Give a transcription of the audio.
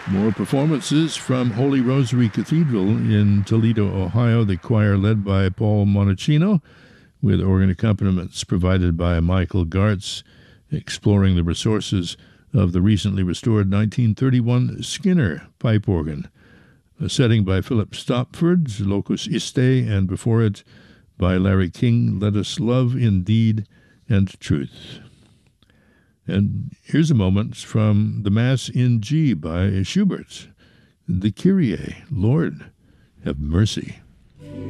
More performances from Holy Rosary Cathedral in Toledo, Ohio. The choir led by Paul Monachino, with organ accompaniments provided by Michael Gartz, exploring the resources of the recently restored 1931 Skinner pipe organ. A setting by Philip Stopford, Locus Iste, and before it by Larry King, Let Us Love in Deed and Truth. And here's a moment from the Mass in G by Schubert, the Kyrie, Lord, have mercy.